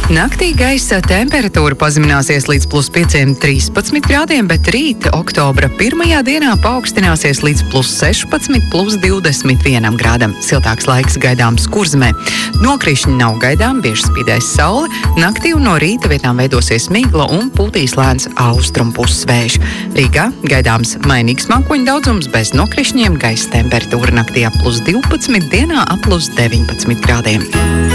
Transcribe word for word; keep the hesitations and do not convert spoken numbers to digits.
Naktī gaisa temperatūra pazemināsies līdz plus pieciem trīspadsmit grādiem, bet rīt oktobra pirmajā dienā paaugstināsies līdz plus sešpadsmit, plus divdesmit vienam grādam. Siltāks laiks gaidāms Kurzemē. Nokrišņi nav gaidām, bieži spīdēs saule. Naktī un no rīta vietām veidosies migla un pūtīs lēns austrumu puses vējš. Rīgā gaidāms mainīgs mākoņu daudzums bez nokrišņiem, gaisa temperatūra naktī ap plus divpadsmit, dienā ap plus deviņpadsmit grādiem.